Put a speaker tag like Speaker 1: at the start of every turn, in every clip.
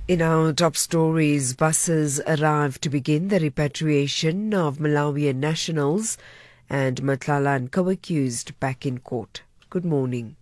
Speaker 1: In our top stories, buses arrived to begin the repatriation of Malawian nationals, and Matlala and co-accused back in court. Good morning.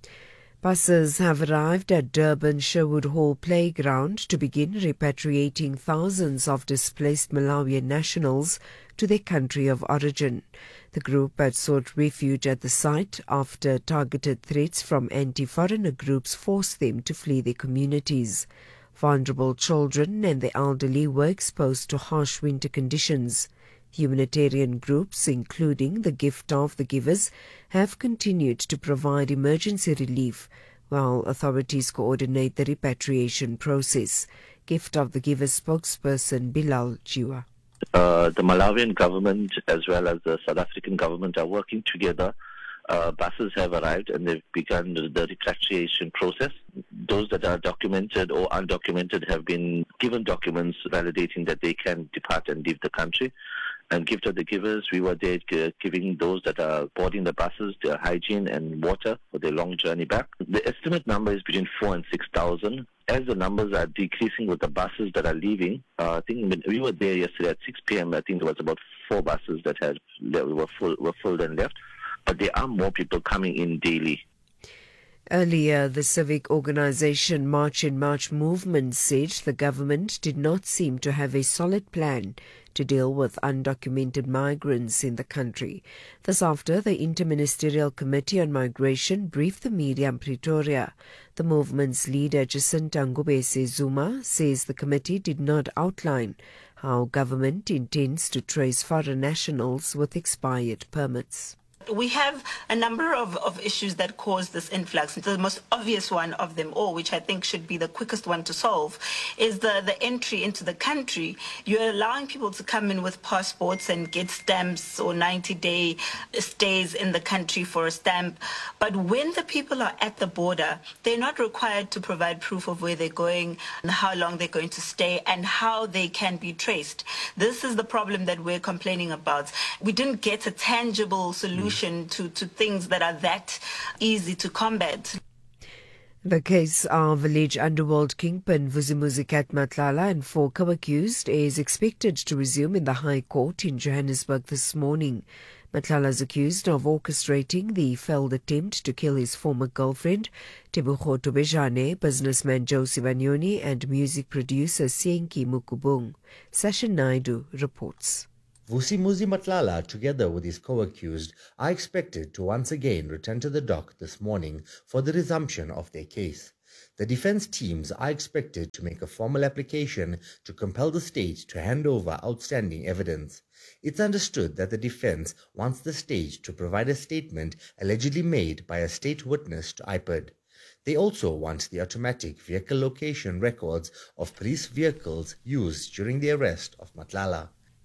Speaker 1: Buses have arrived at Durban Sherwood Hall Playground to begin repatriating thousands of displaced Malawian nationals to their country of origin. The group had sought refuge at the site after targeted threats from anti-foreigner groups forced them to flee their communities. Vulnerable children and the elderly were exposed to harsh winter conditions. Humanitarian groups, including the Gift of the Givers, have continued to provide emergency relief, while authorities coordinate the repatriation process. Gift of the Givers spokesperson Bilal Jiwa.
Speaker 2: The Malawian government as well as the South African government are working together. Buses have arrived and they've begun the repatriation process. Those that are documented or undocumented have been given documents validating that they can depart and leave the country. And Gift of the Givers, we were there giving those that are boarding the buses their hygiene and water for their long journey back. The estimate number is between 4,000 and 6,000. As the numbers are decreasing with the buses that are leaving, I think when we were there yesterday at 6 p.m., I think there was about 4 buses that were full and left. But there are more people coming in daily.
Speaker 1: Earlier, the civic organization March in March movement said the government did not seem to have a solid plan to deal with undocumented migrants in the country. This after the Interministerial Committee on Migration briefed the media in Pretoria. The movement's leader, Jacinta Ngubese Zuma, says the committee did not outline how government intends to trace foreign nationals with expired permits.
Speaker 3: We have a number of issues that cause this influx. The most obvious one of them all, which I think should be the quickest one to solve, is the entry into the country. You're allowing people to come in with passports and get stamps or 90-day stays in the country for a stamp. But when the people are at the border, they're not required to provide proof of where they're going, and how long they're going to stay, and how they can be traced. This is the problem that we're complaining about. We didn't get a tangible solution to things that are that easy to combat.
Speaker 1: The case of village underworld kingpin Vusimuzi Matlala and 4 co-accused is expected to resume in the High Court in Johannesburg this morning. Matlala is accused of orchestrating the failed attempt to kill his former girlfriend, Tebogo Tobejane, businessman Josie Vanyoni, and music producer Sienki Mukubung. Sasha Naidu reports.
Speaker 4: Vusimuzi Matlala, together with his co-accused, are expected to once again return to the dock this morning for the resumption of their case. The defense teams are expected to make a formal application to compel the state to hand over outstanding evidence. It's understood that the defense wants the state to provide a statement allegedly made by a state witness to IPID. They also want the automatic vehicle location records of police vehicles used during the arrest of Matlala.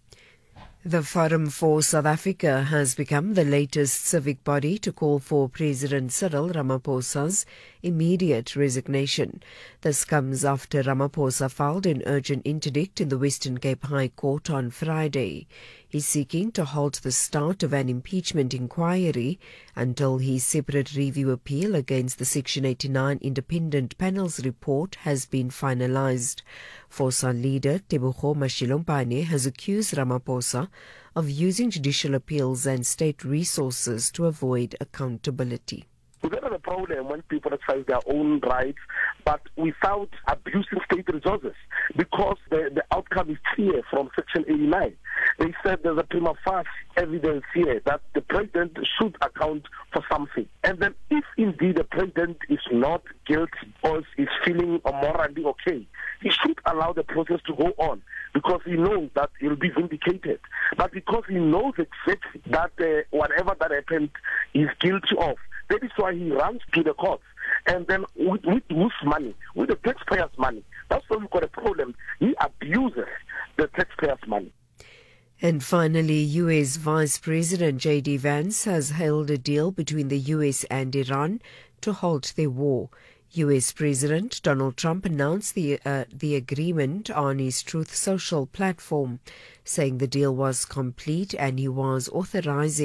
Speaker 1: The Forum for South Africa has become the latest civic body to call for President Cyril Ramaphosa's immediate resignation. This comes after Ramaphosa filed an urgent interdict in the Western Cape High Court on Friday. He's seeking to halt the start of an impeachment inquiry until his separate review appeal against the Section 89 independent panel's report has been finalized. Fosa leader Tebogo Mashilompane has accused Ramaphosa of using judicial appeals and state resources to avoid accountability.
Speaker 5: We don't have a problem when people exercise their own rights, but without abusing state resources, because the outcome is clear from Section 89. They said there's a prima facie evidence here that the president should account for something. And then if indeed the president is not guilty or is feeling morally okay, he should allow the process to go on because he knows that he'll be vindicated. But because he knows exactly that whatever that happened he's guilty of, that is why he runs to the courts. And then with whose money? With the taxpayers' money. That's why we've got a problem. He abuses the taxpayers' money.
Speaker 1: And finally, U.S. Vice President J.D. Vance has hailed a deal between the U.S. and Iran to halt their war. U.S. President Donald Trump announced the agreement on his Truth Social platform, saying the deal was complete and he was authorizing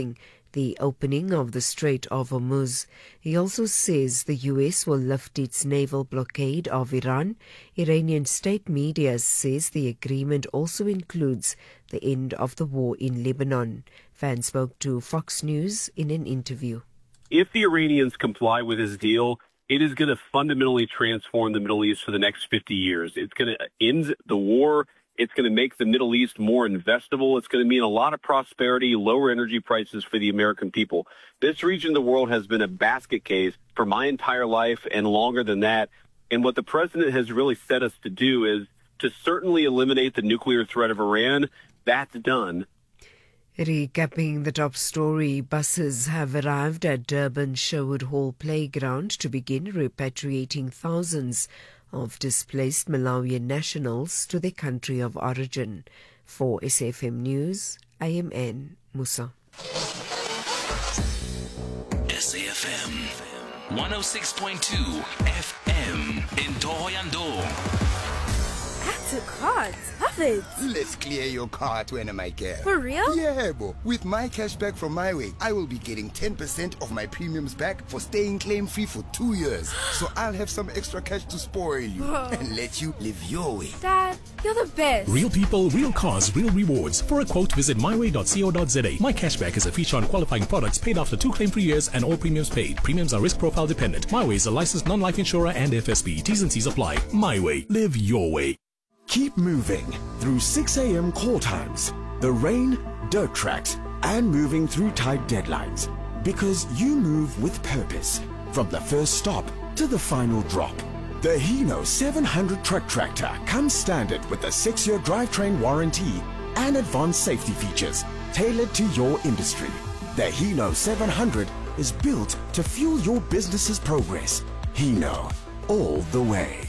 Speaker 1: the opening of the Strait of Hormuz. He also says the US will lift its naval blockade of Iran. Iranian state media says the agreement also includes the end of the war in Lebanon. Fan spoke to Fox News in an interview.
Speaker 6: If the Iranians comply with this deal, it is going to fundamentally transform the Middle East for the next 50 years. It's going to end the war. It's going to make the Middle East more investable. It's going to mean a lot of prosperity, lower energy prices for the American people. This region of the world has been a basket case for my entire life and longer than that. And what the president has really set us to do is to certainly eliminate the nuclear threat of Iran. That's done.
Speaker 1: Recapping the top story, buses have arrived at Durban Sherwood Hall Playground to begin repatriating thousands of displaced Malawian nationals to their country of origin. For SAFM News, I am Ann Musa.
Speaker 7: SAFM 106.2 FM in Thohoyandou.
Speaker 8: Add to cart. Love it.
Speaker 9: Let's clear your cart when am I care?
Speaker 8: For real?
Speaker 9: Yeah, bo. With my cashback from MyWay, I will be getting 10% of my premiums back for staying claim-free for 2 years. So I'll have some extra cash to spoil you and let you live your way.
Speaker 8: Dad, you're the best.
Speaker 10: Real people, real cars, real rewards. For a quote, visit myway.co.za. My cashback is a feature on qualifying products paid after 2 claim-free years and all premiums paid. Premiums are risk profile dependent. MyWay is a licensed non-life insurer and FSB. T's and C's apply. MyWay. Live your way.
Speaker 11: Keep moving through 6 a.m. call times, the rain, dirt tracks, and moving through tight deadlines. Because you move with purpose, from the first stop to the final drop. The Hino 700 truck tractor comes standard with a 6-year drivetrain warranty and advanced safety features tailored to your industry. The Hino 700 is built to fuel your business's progress. Hino, all the way.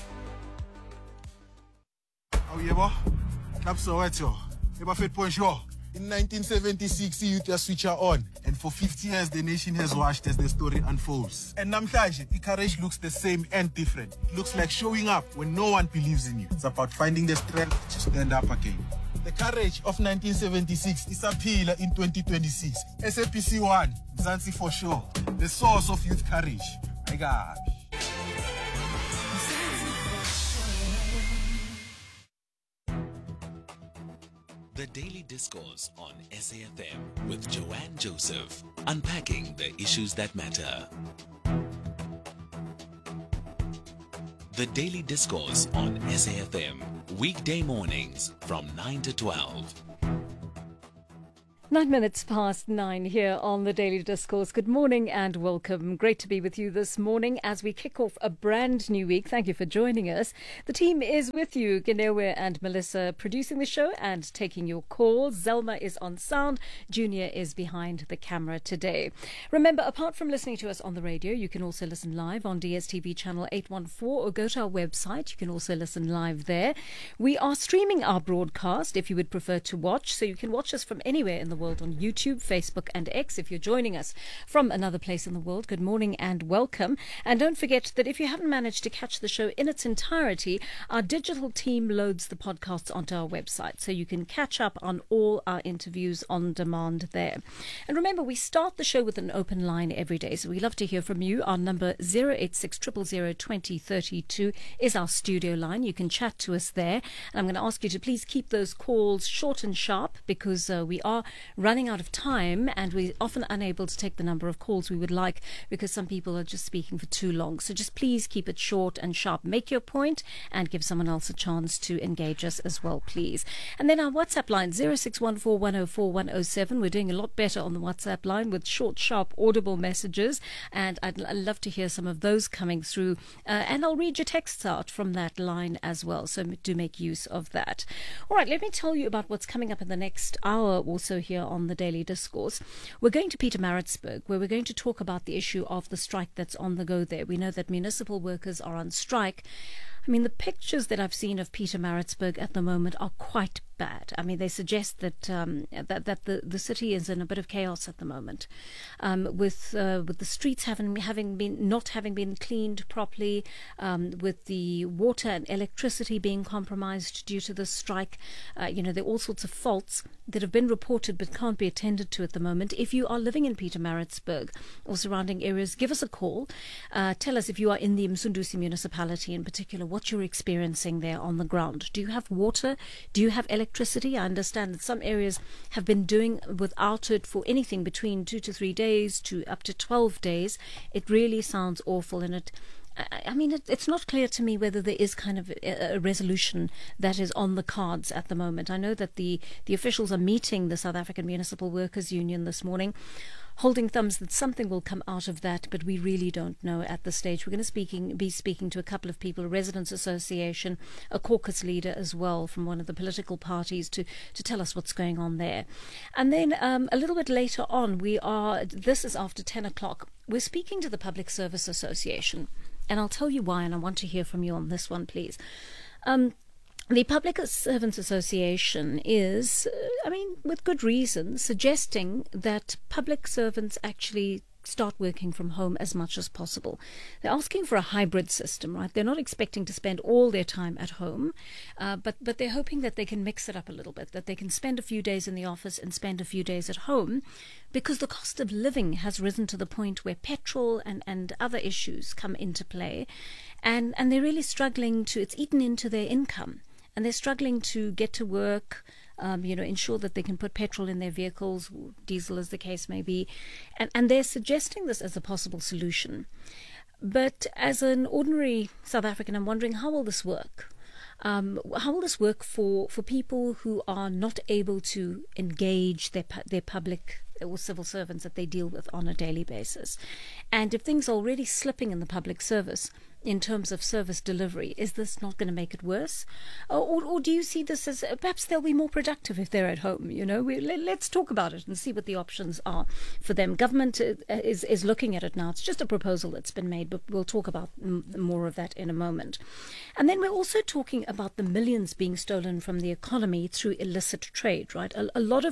Speaker 12: Oh, yeah, boy. That's so right, yo. Yeah, fit point sure. In 1976, the youth just switch on. And for 50 years, the nation has watched as the story unfolds. And namhlanje, the courage looks the same and different. It looks like showing up when no one believes in you. It's about finding the strength to stand up again. The courage of 1976 is a pillar in 2026. SAPC 1, Mzansi for sure. The source of youth courage. My God.
Speaker 7: The Daily Discourse on SAFM with Joanne Joseph, unpacking the issues that matter. The Daily Discourse on SAFM, weekday mornings from 9 to 12.
Speaker 13: 9 minutes past 9 here on the Daily Discourse. Good morning and welcome. Great to be with you this morning as we kick off a brand new week. Thank you for joining us. The team is with you, Ginewe and Melissa, producing the show and taking your calls. Zelma is on sound. Junior is behind the camera today. Remember, apart from listening to us on the radio, you can also listen live on DSTV channel 814 or go to our website. You can also listen live there. We are streaming our broadcast if you would prefer to watch, so you can watch us from anywhere in the world on YouTube, Facebook and X. If you're joining us from another place in the world, good morning and welcome. And don't forget that if you haven't managed to catch the show in its entirety, our digital team loads the podcasts onto our website, so you can catch up on all our interviews on demand there. And remember, we start the show with an open line every day, so we love to hear from you. Our number 086 000 2032 is our studio line. You can chat to us there. And I'm going to ask you to please keep those calls short and sharp, because we are running out of time and we're often unable to take the number of calls we would like because some people are just speaking for too long. So just please keep it short and sharp. Make your point and give someone else a chance to engage us as well, please. And then our WhatsApp line, 0614 104 107. We're doing a lot better on the WhatsApp line with short, sharp, audible messages, and I'd love to hear some of those coming through. And I'll read your texts out from that line as well, so do make use of that. All right, let me tell you about what's coming up in the next hour also here on the Daily Discourse. We're going to Pietermaritzburg, where we're going to talk about the issue of the strike that's on the go there. We know that municipal workers are on strike. I mean, the pictures that I've seen of Pietermaritzburg at the moment are quite bad. I mean, they suggest that that the city is in a bit of chaos at the moment, with the streets not having been cleaned properly, with the water and electricity being compromised due to the strike. There are all sorts of faults that have been reported but can't be attended to at the moment. If you are living in Pietermaritzburg or surrounding areas, give us a call. Tell us if you are in the Msunduzi municipality in particular, what you're experiencing there on the ground. Do you have water? Do you have electricity? I understand that some areas have been doing without it for anything between 2 to 3 days to up to 12 days. It really sounds awful, and it's not clear to me whether there is kind of a resolution that is on the cards at the moment. I know that the officials are meeting the South African Municipal Workers Union this morning, holding thumbs that something will come out of that, but we really don't know at this stage. We're going to be speaking to a couple of people, a residents association, a caucus leader as well from one of the political parties to tell us what's going on there. And then a little bit later on, this is after 10 o'clock, we're speaking to the Public Service Association. And I'll tell you why, and I want to hear from you on this one, please. The Public Servants Association is, with good reason, suggesting that public servants actually start working from home as much as possible. They're asking for a hybrid system, right? They're not expecting to spend all their time at home, but they're hoping that they can mix it up a little bit, that they can spend a few days in the office and spend a few days at home, because the cost of living has risen to the point where petrol and other issues come into play, and they're really struggling it's eaten into their income, and they're struggling to get to work, ensure that they can put petrol in their vehicles, diesel as the case may be. And they're suggesting this as a possible solution. But as an ordinary South African, I'm wondering, how will this work? How will this work for people who are not able to engage their public or civil servants that they deal with on a daily basis? And if things are already slipping in the public service in terms of service delivery, is this not going to make it worse? Or do you see this as perhaps they'll be more productive if they're at home? Let's talk about it and see what the options are for them. Government is looking at it now. It's just a proposal that's been made, but we'll talk about more of that in a moment. And then we're also talking about the millions being stolen from the economy through illicit trade, right? A lot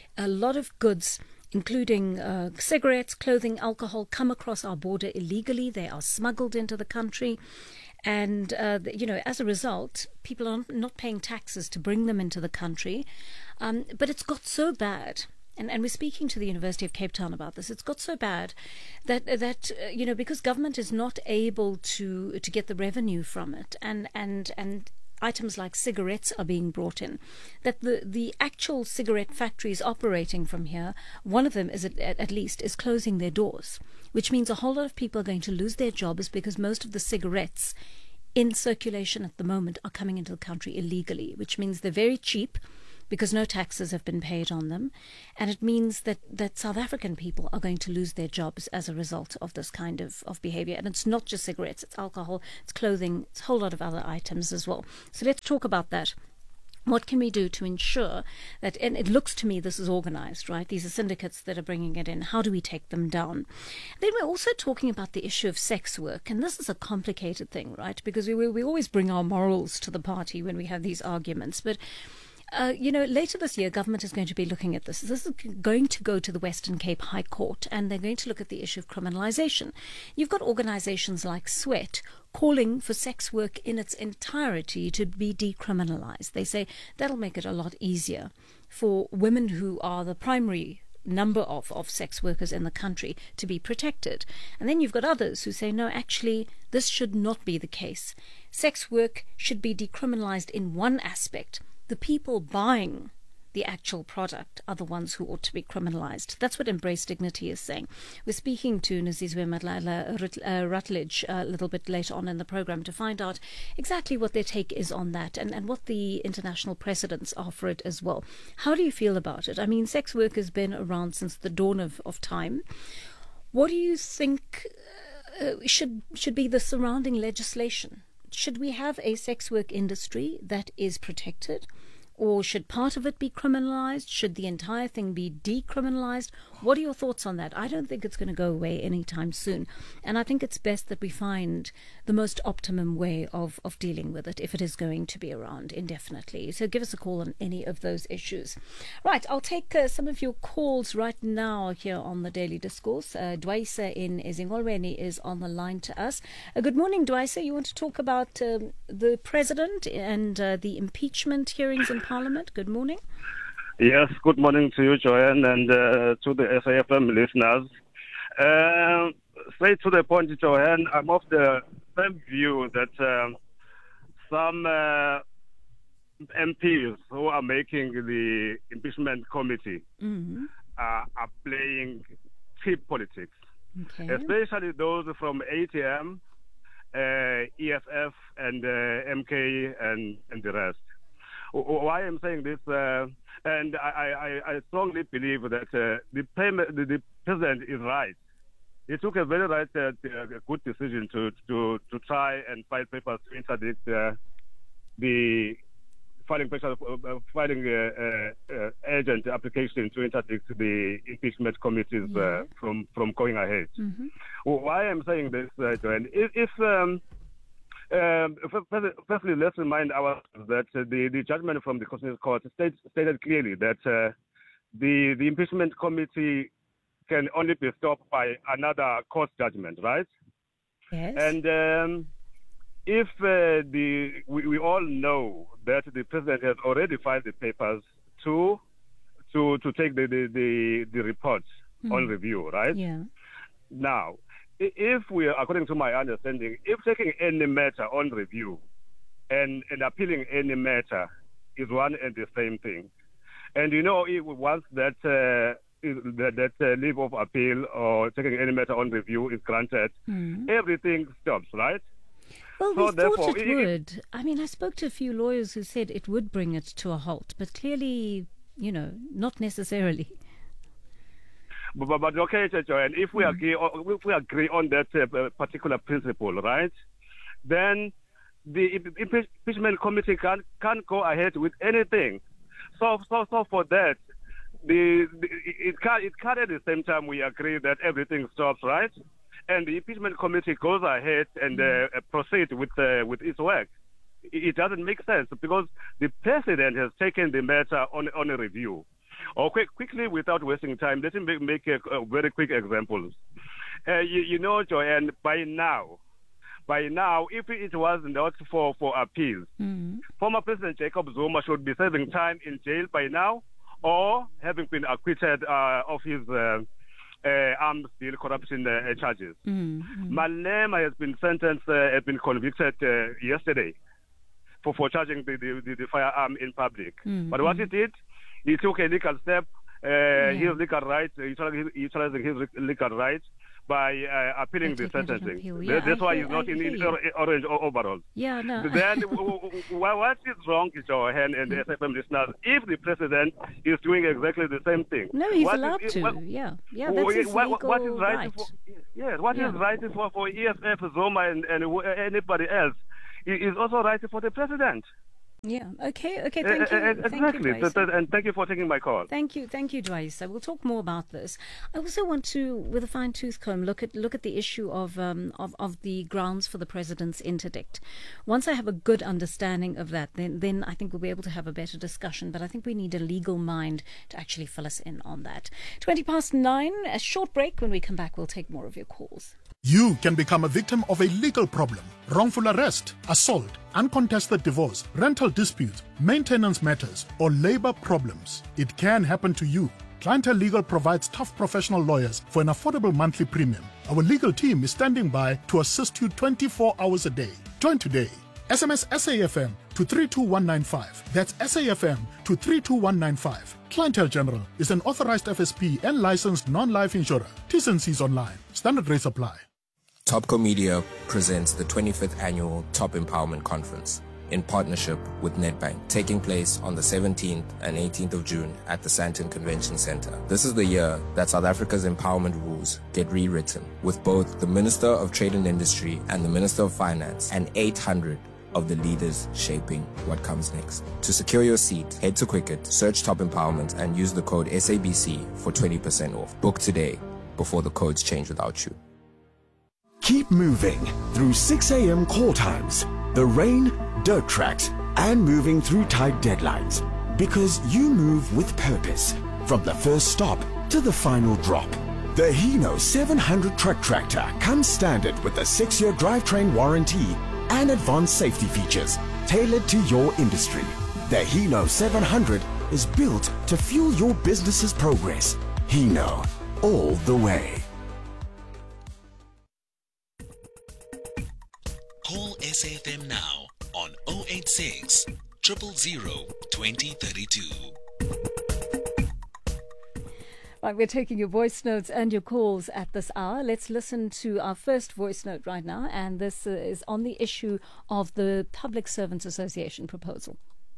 Speaker 13: of goods, including cigarettes, clothing, alcohol, come across our border illegally. They are smuggled into the country. And, as a result, people are not paying taxes to bring them into the country. But it's got so bad. And we're speaking to the University of Cape Town about this. It's got so bad that because government is not able to get the revenue from it, and items like cigarettes are being brought in, that the actual cigarette factories operating from here, one of them is at least is closing their doors, which means a whole lot of people are going to lose their jobs because most of the cigarettes in circulation at the moment are coming into the country illegally, which means they're very cheap because no taxes have been paid on them. And it means that South African people are going to lose their jobs as a result of this kind of behavior. And it's not just cigarettes, it's alcohol, it's clothing, it's a whole lot of other items as well. So let's talk about that. What can we do to ensure that, and it looks to me this is organized, right? These are syndicates that are bringing it in. How do we take them down? Then we're also talking about the issue of sex work. And this is a complicated thing, right? Because we always bring our morals to the party when we have these arguments. But later this year, government is going to be looking at this. This is going to go to the Western Cape High Court, and they're going to look at the issue of criminalisation. You've got organisations like Sweat calling for sex work in its entirety to be decriminalised. They say that'll make it a lot easier for women who are the primary number of sex workers in the country to be protected. And then you've got others who say, no, actually, this should not be the case. Sex work should be decriminalised in one aspect. The people buying the actual product are the ones who ought to be criminalised. That's what Embrace Dignity is saying. We're speaking to Nozizwe Madlala Rutledge a little bit later on in the programme to find out exactly what their take is on that and what the international precedents are for it as well. How do you feel about it? I mean, sex work has been around since the dawn of time. What do you think should be the surrounding legislation? Should we have a sex work industry that is protected? Or should part of it be criminalized? Should the entire thing be decriminalized? What are your thoughts on that? I don't think it's going to go away anytime soon. And I think it's best that we find the most optimum way of dealing with it if it is going to be around indefinitely. So give us a call on any of those issues. Right, I'll take some of your calls right now here on the Daily Discourse. Dwaisa in Ezingolweni is on the line to us. Good morning, Dwaisa. You want to talk about the president and the impeachment hearings in Parliament? Good morning.
Speaker 14: Yes, good morning to you, Joanne, and to the SAFM listeners. Straight to the point, Joanne, I'm of the same view that some MPs who are making the impeachment committee are playing cheap politics, especially those from ATM, EFF, and MK, and the rest. Why I'm saying this, and I strongly believe that the president is right. He took a very right, good decision to try and file papers to interdict the filing urgent application to interdict the impeachment committees from going ahead. Why I'm saying this, Joanne, firstly, let's remind ourselves that the judgment from the Constitutional Court stated clearly that the impeachment committee can only be stopped by another court judgment, right?
Speaker 13: Yes.
Speaker 14: And if we all know that the president has already filed the papers to take the reports on review, right?
Speaker 13: Yeah.
Speaker 14: Now, if we are, according to my understanding, if taking any matter on review and appealing any matter is one and the same thing, and once that leave of appeal or taking any matter on review is granted, everything stops, right?
Speaker 13: Well, we thought it would. I mean, I spoke to a few lawyers who said it would bring it to a halt, but clearly, not necessarily.
Speaker 14: But okay, Joanne, if we agree on that particular principle, right, then the impeachment committee can't go ahead with anything. So for that, it can't at the same time we agree that everything stops, right? And the impeachment committee goes ahead and proceed with its work. It doesn't make sense because the president has taken the matter on a review. Quickly, without wasting time, let me make a very quick example. Joanne, by now, if it was not for appeals, former President Jacob Zuma should be serving time in jail by now, or having been acquitted of his armed steel corruption charges. Malema has been sentenced, has been convicted yesterday for charging the firearm in public. But what he did, he took a legal step, his legal rights, utilizing his legal rights by appealing the sentencing. Yeah, that's why he's not in orange overalls.
Speaker 13: Yeah, no.
Speaker 14: Then what is wrong, Joanne and the SFM listeners, if the president is doing exactly the same thing?
Speaker 13: No, he's allowed to. That's his legal
Speaker 14: what is right.
Speaker 13: Right.
Speaker 14: What is right for EFF, Zuma, and anybody else is also right for the president.
Speaker 13: Yeah. Okay. Thank you.
Speaker 14: Exactly. And thank you for taking my call.
Speaker 13: Thank you, Dwaisa. We'll talk more about this. I also want to, with a fine tooth comb, look at the issue of the grounds for the president's interdict. Once I have a good understanding of that, then I think we'll be able to have a better discussion. But I think we need a legal mind to actually fill us in on that. 9:20, a short break. When we come back, we'll take more of your calls.
Speaker 15: You can become a victim of a legal problem: wrongful arrest, assault, uncontested divorce, rental disputes, maintenance matters, or labor problems. It can happen to you. Clientele Legal provides tough professional lawyers for an affordable monthly premium. Our legal team is standing by to assist you 24 hours a day. Join today. SMS SAFM to 32195. That's SAFM to 32195. Clientele General is an authorized FSP and licensed non-life insurer. T's and C's online. Standard rates apply.
Speaker 16: Topco Media presents the 25th Annual Top Empowerment Conference in partnership with Nedbank, taking place on the 17th and 18th of June at the Sandton Convention Center. This is the year that South Africa's empowerment rules get rewritten, with both the Minister of Trade and Industry and the Minister of Finance and 800 of the leaders shaping what comes next. To secure your seat, head to Quicket, search Top Empowerment, and use the code SABC for 20% off. Book today before the codes change without you.
Speaker 11: Keep moving through 6 a.m. call times, the rain, dirt tracks, and moving through tight deadlines. Because you move with purpose, from the first stop to the final drop. The Hino 700 truck tractor comes standard with a 6-year drivetrain warranty and advanced safety features tailored to your industry. The Hino 700 is built to fuel your business's progress. Hino, all the way.
Speaker 7: Call SAFM now on 086 000 2032.
Speaker 13: Right, we're taking your voice notes and your calls at this hour. Let's listen to our first voice note right now, and this is on the issue of the Public Servants Association proposal.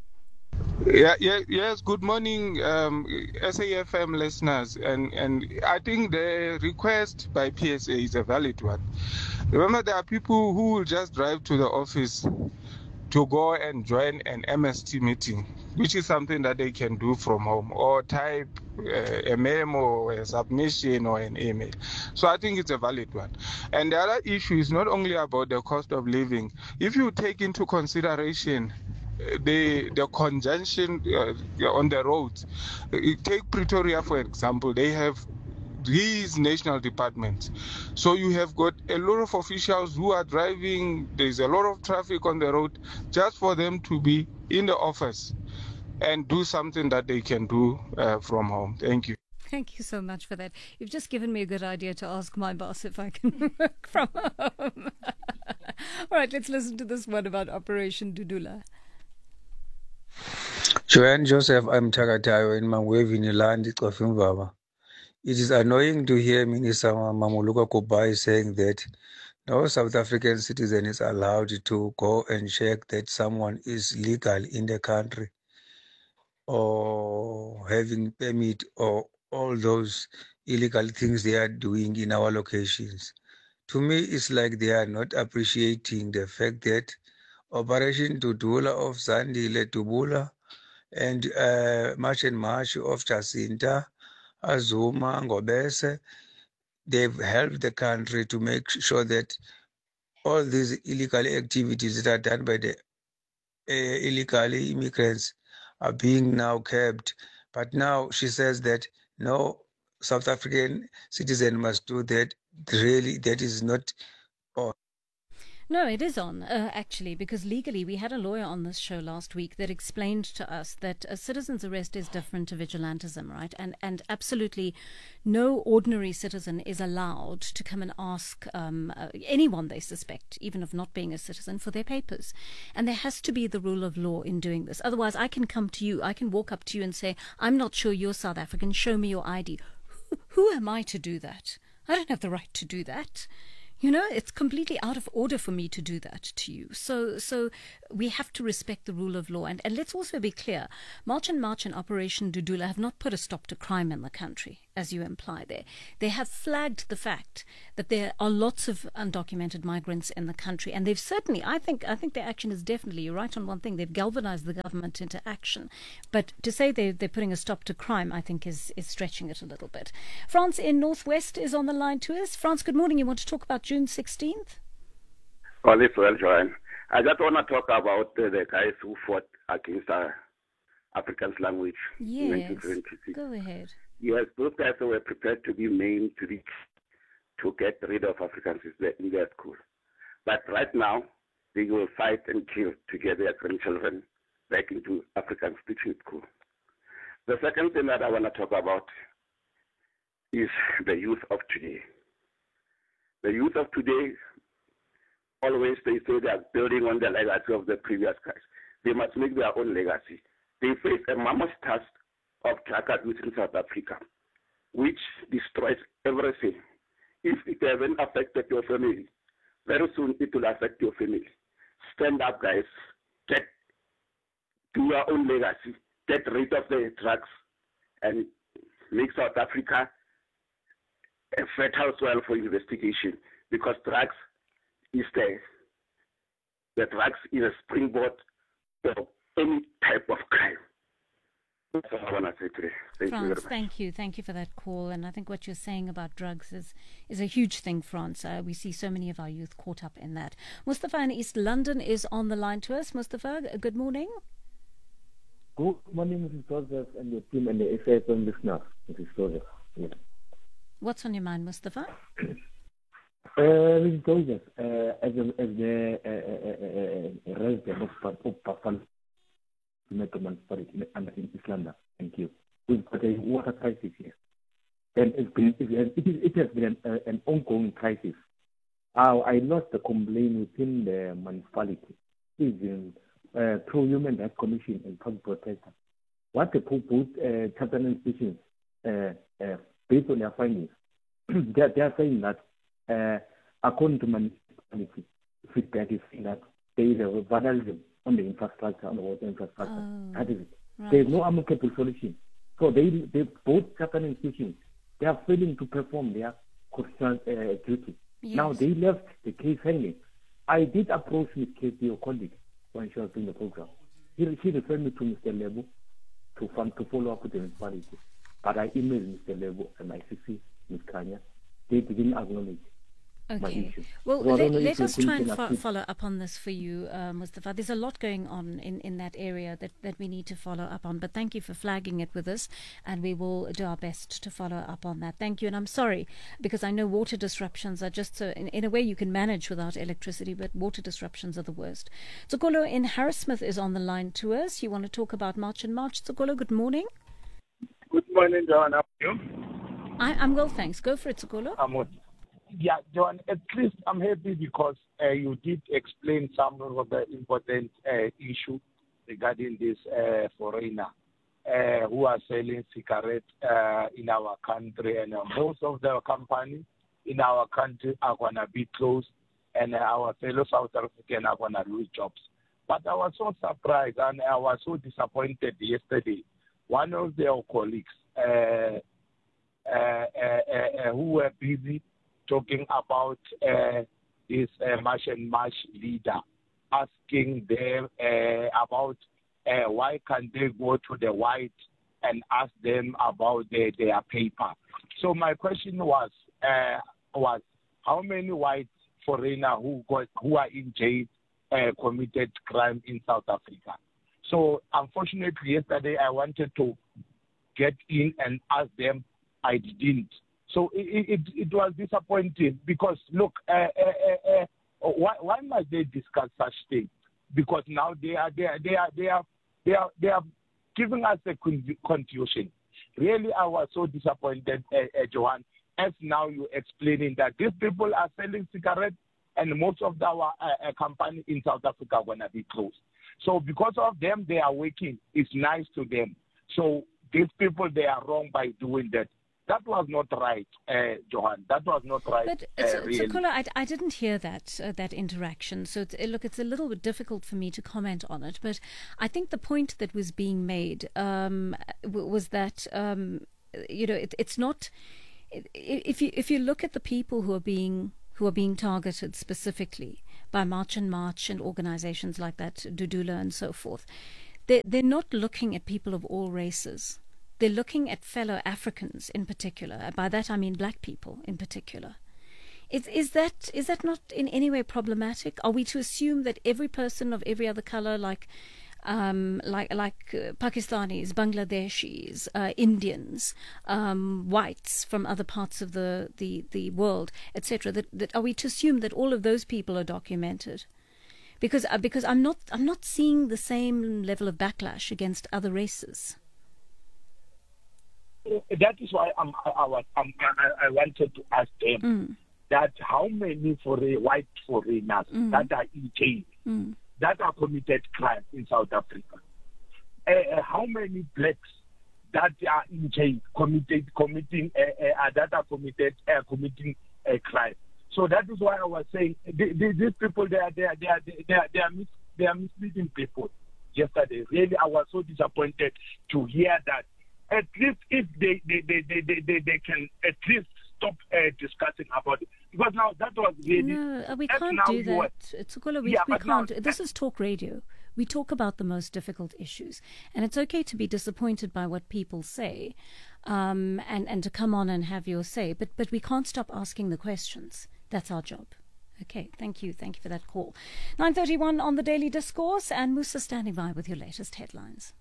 Speaker 17: Yes, good morning, SAFM listeners. And I think the request by PSA is a valid one. Remember, there are people who will just drive to the office to go and join an MST meeting, which is something that they can do from home, or type a memo, a submission, or an email. So I think it's a valid one. And the other issue is not only about the cost of living. If you take into consideration the congestion on the roads, take Pretoria for example, they have these national departments. So you have got a lot of officials who are driving, there's a lot of traffic on the road, just for them to be in the office and do something that they can do from home. Thank you.
Speaker 13: Thank you so much for that. You've just given me a good idea to ask my boss if I can work from home. All right, let's listen to this one about Operation Dudula.
Speaker 18: Joanne Joseph, I'm Takatayo in Mangwevi in the land of Imvaba. It is annoying to hear Minister Mamuluka Kubai saying that no South African citizen is allowed to go and check that someone is legal in the country or having permit or all those illegal things they are doing in our locations. To me, it's like they are not appreciating the fact that Operation Dudula of Zandile Dubula and March and March of Jacinta, Azuma, Ngobese, they've helped the country to make sure that all these illegal activities that are done by the illegal immigrants are being now kept. But now she says that no South African citizen must do that. Really, that is not on.
Speaker 13: No, it is on, actually, because legally we had a lawyer on this show last week that explained to us that a citizen's arrest is different to vigilantism, right? And absolutely no ordinary citizen is allowed to come and ask anyone they suspect, even of not being a citizen, for their papers. And there has to be the rule of law in doing this. Otherwise, I can come to you, I can walk up to you and say, I'm not sure you're South African, show me your ID. Who am I to do that? I don't have the right to do that. You know, it's completely out of order for me to do that to you. So we have to respect the rule of law. And let's also be clear, March and Operation Dudula have not put a stop to crime in the country, as you imply there. They have flagged the fact that there are lots of undocumented migrants in the country. And they've certainly, I think their action is definitely, you're right on one thing, they've galvanized the government into action. But to say they're putting a stop to crime, I think is stretching it a little bit. France in Northwest is on the line to us. France, good morning. You want to talk about June 16th?
Speaker 19: Well, it's well, Joanne. I just want to talk about the guys who fought against Afrikaans language in 1976.
Speaker 13: Go ahead.
Speaker 19: Yes, those guys were prepared to be maimed to get rid of Afrikaans in their school. But right now, they will fight and kill to get their grandchildren back into Afrikaans teaching school. The second thing that I want to talk about is the youth of today. The youth of today always they say they are building on the legacy of the previous guys. They must make their own legacy. They face a mammoth task of drug abuse in South Africa, which destroys everything. If it hasn't affected your family, very soon it will affect your family. Stand up, guys. Do your own legacy. Get rid of the drugs and make South Africa a fertile soil for investigation, because drugs is the The drugs is a springboard for any type of crime. That's all I want to say today. Thank you very much.
Speaker 13: Thank you. Thank you for that call. And I think what you're saying about drugs is a huge thing, France. We see so many of our youth caught up in that. Mustafa in East London is on the line to us. Mustafa, good morning.
Speaker 20: Good morning, Mrs. Joseph and your team and the SAFM listeners, Mrs. Joseph. Yes.
Speaker 13: What's on your mind, Mustafa?
Speaker 20: Mrs. Joseph, as the resident of Buffalo municipality in East London, thank you. We've got a water crisis here, and it has been an ongoing crisis. I lost the complaint within the municipality, even through Human Rights Commission and public protester. What the both capital institutions, based on their findings, they are saying that according to municipality feedback is saying that there is a vandalism on the infrastructure, on the water infrastructure. That is it. Right. There is no amicable solution. So they both capital institutions, they are failing to perform their constitutional duty. Yes. Now they left the case hanging. I did approach Ms. Casey, your colleague, when she was doing the program. She referred me to Mr. Lebo to follow up with the municipality. But I emailed Mr. Lebo and I CC Ms. Kanya. They didn't acknowledge my issue.
Speaker 13: Well, let us try and follow up on this for you, Mustafa. There's a lot going on in that area that we need to follow up on. But thank you for flagging it with us, and we will do our best to follow up on that. Thank you. And I'm sorry, because I know water disruptions are just so, in a way you can manage without electricity, but water disruptions are the worst. Tsokolo in Harrismith is on the line to us. You want to talk about March and March. Tsokolo, good morning.
Speaker 21: Good morning, Joanne. How are you?
Speaker 13: I'm well, thanks. Go for it, Tsokolo.
Speaker 21: I'm good. Yeah, John, at least I'm happy because you did explain some of the important issue regarding this foreigner who are selling cigarettes in our country, and most of the companies in our country are going to be closed, and our fellow South Africans are going to lose jobs. But I was so surprised and I was so disappointed yesterday. One of their colleagues who were busy talking about this March and March leader, asking them about why can't they go to the white and ask them about their paper. So my question was how many white foreigners who are in jail committed crime in South Africa? So unfortunately, yesterday I wanted to get in and ask them. I didn't. So it was disappointing because look, why must they discuss such things? Because now they are giving us a confusion. Really, I was so disappointed, Johan, as now you explaining that these people are selling cigarettes and most of our company in South Africa are going to be closed. So because of them, they are working. It's nice to them. So these people, they are wrong by doing that. That was not right, Johan. That was not right.
Speaker 13: But
Speaker 21: really.
Speaker 13: Kola, I didn't hear that interaction. So it's a little bit difficult for me to comment on it. But I think the point that was being made was that it's not. If you look at the people who are being targeted specifically by March and organisations like that, Dudula and so forth, they're not looking at people of all races. They're looking at fellow Africans in particular. By that I mean black people in particular. Is that not in any way problematic? Are we to assume that every person of every other color, like Pakistanis, Bangladeshis, Indians, whites from other parts of the world, etc., that are we to assume that all of those people are documented? Because I'm not seeing the same level of backlash against other races.
Speaker 21: That is why I wanted to ask them that how many white foreigners that are in jail that are committed crime in South Africa, how many blacks that are in jail committing a crime. So that is why I was saying these people they are misleading people. Yesterday, really, I was so disappointed to hear that. At least if they can at least stop discussing about Because now that was really...
Speaker 13: No, we can't do that. Tsukula, we can't. This is talk radio. We talk about the most difficult issues. And it's okay to be disappointed by what people say and to come on and have your say. But we can't stop asking the questions. That's our job. Okay, thank you. Thank you for that call. 9:31 on the Daily Discourse, and Musa standing by with your latest headlines.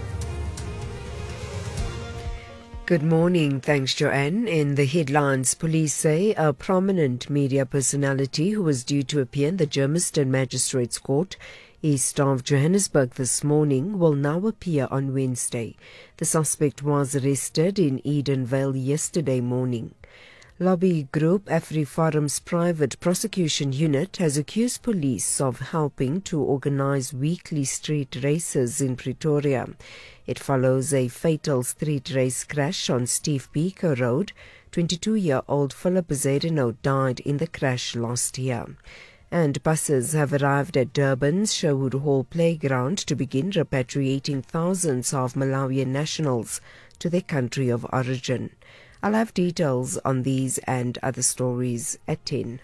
Speaker 1: Good morning. Thanks, Joanne. In the headlines, police say a prominent media personality who was due to appear in the Germiston Magistrates Court east of Johannesburg this morning will now appear on Wednesday. The suspect was arrested in Edenvale yesterday morning. Lobby group AfriForum's private prosecution unit has accused police of helping to organize weekly street races in Pretoria. It follows a fatal street race crash on Steve Biko Road. 22-year-old Philip Zedeno died in the crash last year. And buses have arrived at Durban's Sherwood Hall playground to begin repatriating thousands of Malawian nationals to their country of origin. I'll have details on these and other stories at 10.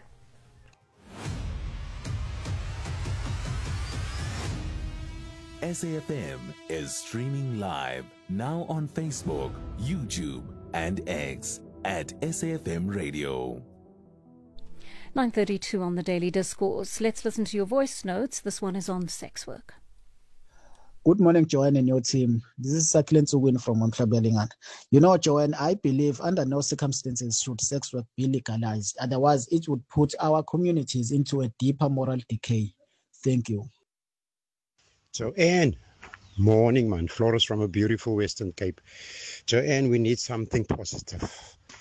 Speaker 7: SAFM is streaming live now on Facebook, YouTube, and X at SAFM Radio.
Speaker 13: 9:32 on the Daily Discourse. Let's listen to your voice notes. This one is on sex work.
Speaker 2: Good morning, Joanne and your team. This is Saklen Win from Montreal. You know, Joanne, I believe under no circumstances should sex work be legalized. Otherwise, it would put our communities into a deeper moral decay. Thank you.
Speaker 22: Joanne, morning, man. Flores from a beautiful Western Cape. Joanne, we need something positive.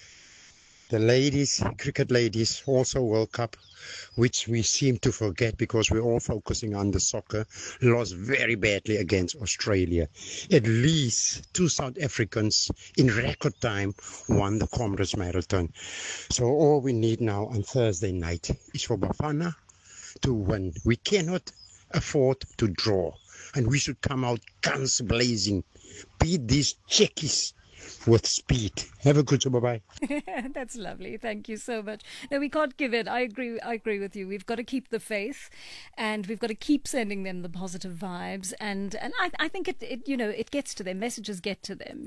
Speaker 22: The ladies, cricket ladies, also World Cup, which we seem to forget because we're all focusing on the soccer, lost very badly against Australia. At least 2 South Africans in record time won the Comrades Marathon. So all we need now on Thursday night is for Bafana to win. We cannot afford to draw, and we should come out guns blazing, beat these Czechs with speed. Have a good day. Bye-bye.
Speaker 13: That's lovely. Thank you so much. No, we can't give in. I agree with you. We've got to keep the faith, and we've got to keep sending them the positive vibes. And I think it gets to them. Messages get to them.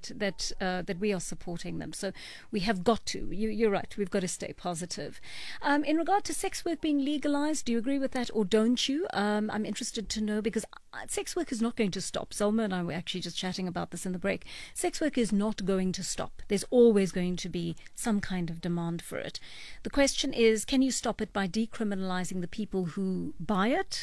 Speaker 13: That we are supporting them. So we have got to. You're right. We've got to stay positive. In regard to sex work being legalized, do you agree with that or don't you? I'm interested to know because sex work is not going to stop. Selma and I were actually just chatting about this in the break. Sex work is not going to stop. There's always going to be some kind of demand for it. The question is, can you stop it by decriminalizing the people who buy it?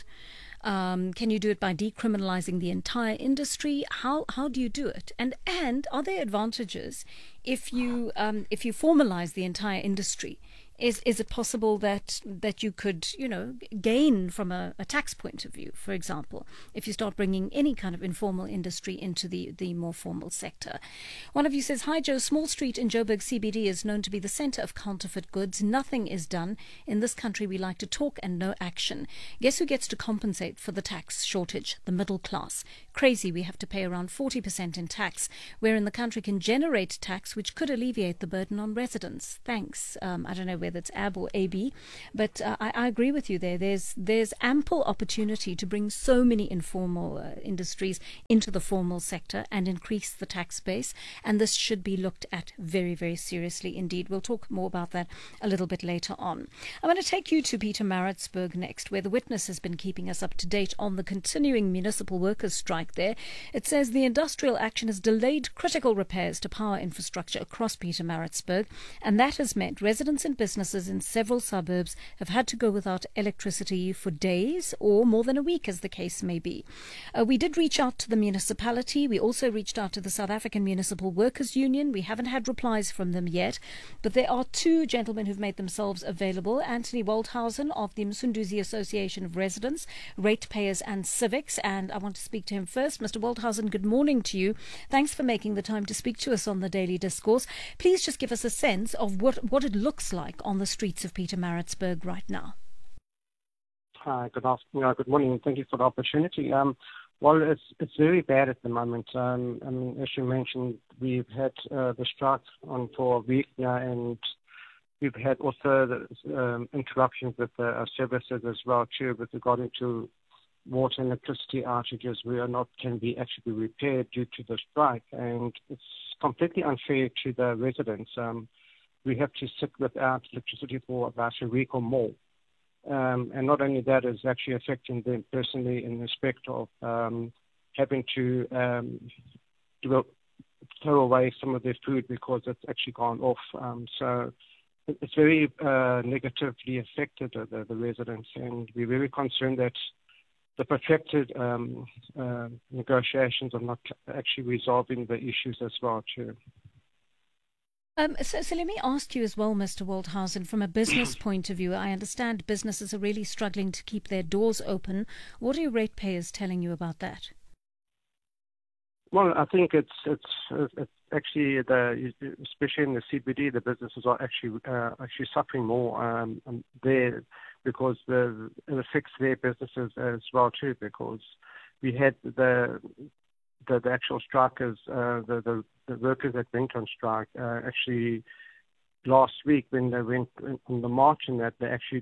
Speaker 13: Can you do it by decriminalizing the entire industry? How do you do it? And are there advantages if you formalize the entire industry? Is it possible that you could, gain from a tax point of view, for example, if you start bringing any kind of informal industry into the more formal sector? One of you says, "Hi Joe, Small Street in Joburg CBD is known to be the center of counterfeit goods. Nothing is done. In this country, we like to talk and no action. Guess who gets to compensate for the tax shortage? The middle class. Crazy, we have to pay around 40% in tax, where in the country can generate tax which could alleviate the burden on residents. Thanks." I don't know whether it's AB or AB, but I agree with you there. There's ample opportunity to bring so many informal industries into the formal sector and increase the tax base, and this should be looked at very, very seriously indeed. We'll talk more about that a little bit later on. I'm going to take you to Pietermaritzburg next, where the Witness has been keeping us up to date on the continuing municipal workers' strike there. It says the industrial action has delayed critical repairs to power infrastructure across Pietermaritzburg, and that has meant residents and businesses in several suburbs have had to go without electricity for days or more than a week, as the case may be. We did reach out to the municipality. We also reached out to the South African Municipal Workers Union. We haven't had replies from them yet, but there are 2 gentlemen who've made themselves available. Anthony Waldhausen of the Msunduzi Association of Residents, Ratepayers and Civics, and I want to speak to him first. Mr. Waldhausen, good morning to you. Thanks for making the time to speak to us on the Daily Discourse. Please just give us a sense of what it looks like on the streets of Pietermaritzburg right now.
Speaker 23: Hi, good afternoon. Good morning, and thank you for the opportunity. Well, it's very bad at the moment. I mean, as you mentioned, we've had the strike on for a week now, and We've had also the, interruptions with our services as well too, with regarding to water and electricity outages can be actually repaired due to the strike, and it's completely unfair to the residents. We have to sit without electricity for about a week or more. And not only that, is actually affecting them personally in respect of having to throw away some of their food because it's actually gone off. So it's very negatively affected the residents, and we're very concerned that the protracted negotiations are not actually resolving the issues as well too.
Speaker 13: So let me ask you as well, Mr. Waldhausen, from a business point of view, I understand businesses are really struggling to keep their doors open. What are your ratepayers telling you about that?
Speaker 23: Well, I think it's actually especially in the CBD, the businesses are actually suffering more there because it affects their businesses as well too. Because we had the actual strikers, the workers that went on strike actually last week when they went on the march, and that they actually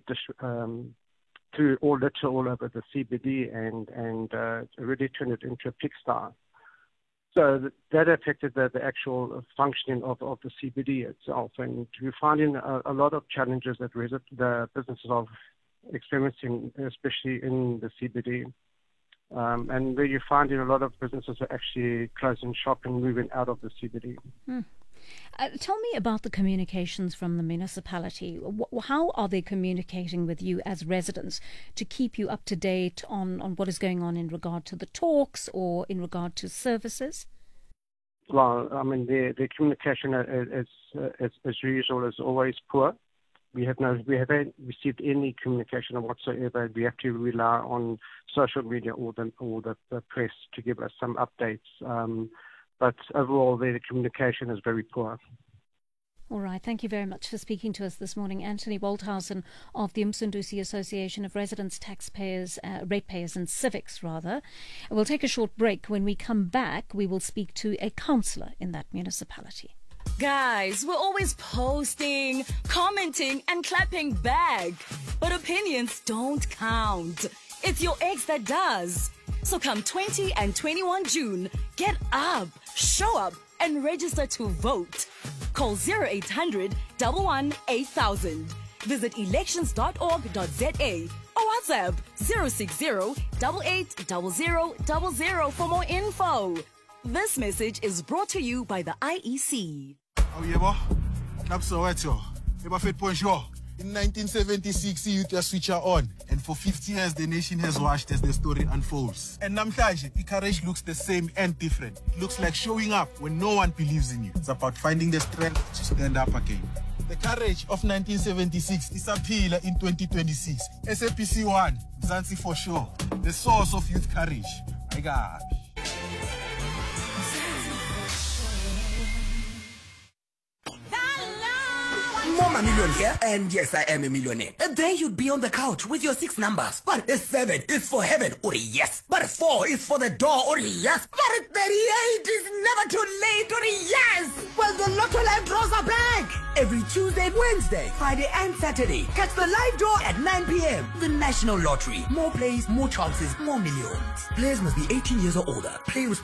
Speaker 23: threw litter all over the CBD and really turned it into a pigsty. So that affected the actual functioning of the CBD itself, and we're finding a lot of challenges that the businesses are experiencing, especially in the CBD. And where you're finding a lot of businesses are actually closing shop and moving out of the CBD.
Speaker 13: Tell me about the communications from the municipality. How are they communicating with you as residents to keep you up to date on what is going on in regard to the talks or in regard to services?
Speaker 23: Well, I mean, their communication as usual is always poor. We haven't received any communication whatsoever. We have to rely on social media or the press to give us some updates. But overall, the communication is very poor.
Speaker 13: All right. Thank you very much for speaking to us this morning. Anthony Waldhausen of the Msunduzi Association of Residents, Taxpayers, Ratepayers and Civics, rather. We'll take a short break. When we come back, we will speak to a councillor in that municipality.
Speaker 3: Guys, we're always posting, commenting, and clapping back. But opinions don't count. It's your ex that does. So come 20 and 21 June, get up, show up, and register to vote. Call 0800 11 8000. Visit elections.org.za or WhatsApp 060 880000 for more info. This message is brought to you by the IEC.
Speaker 12: Oh, yeah, boy. That's so right, yo. In 1976, youth switch on, and for 50 years the nation has watched as the story unfolds. And namhlanje, courage looks the same and different. It looks like showing up when no one believes in you. It's about finding the strength to stand up again. The courage of 1976 is a pillar in 2026. SAPC 1, Mzansi for sure. The source of youth courage. My God.
Speaker 4: Mama Million here, and yes, I am a millionaire. And then you'd be on the couch with your 6 numbers. But 7 is for heaven, or yes. But 4 is for the door, or yes. But 38 is never too late, or yes. Well, the Lotto Live draws are back. Every Tuesday, Wednesday, Friday, and Saturday. Catch the live draw at 9 p.m. The National Lottery. More plays, more chances, more millions. Players must be 18 years or older. Play